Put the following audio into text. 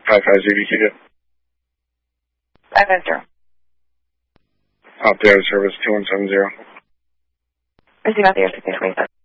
55ZBQ. 550. Off the air service 2170. Receive out the air 1627.